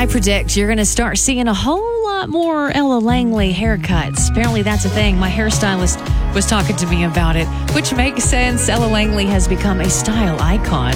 predict you're going to start seeing a whole lot more Ella Langley haircuts. Apparently that's a thing. My hairstylist was talking to me about it, which makes sense. Ella Langley has become a style icon.